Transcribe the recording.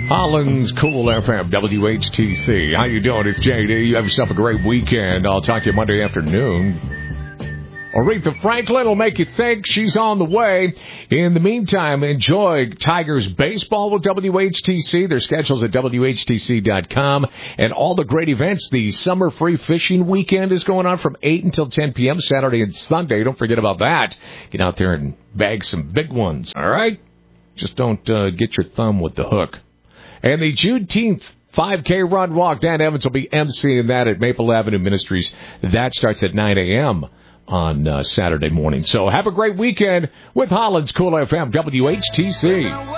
Holland's Cool FM, WHTC. How you doing? It's JD. You have yourself a great weekend. I'll talk to you Monday afternoon. Aretha Franklin will make you think. She's on the way. In the meantime, enjoy Tigers baseball with WHTC. Their schedule's at WHTC.com. And all the great events. The Summer Free Fishing Weekend is going on from 8 until 10 p.m. Saturday and Sunday. Don't forget about that. Get out there and bag some big ones, all right? Just don't get your thumb with the hook. And the Juneteenth 5K Run Walk, Dan Evans will be emceeing that at Maple Avenue Ministries. That starts at 9 a.m. on Saturday morning. So have a great weekend with Holland's Cool FM, WHTC.